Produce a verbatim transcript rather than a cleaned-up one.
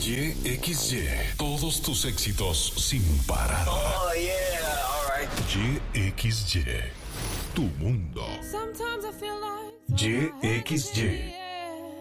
Y X Y, todos tus éxitos sin parar. Oh, yeah, all right. Y X Y, tu mundo. Y X Y.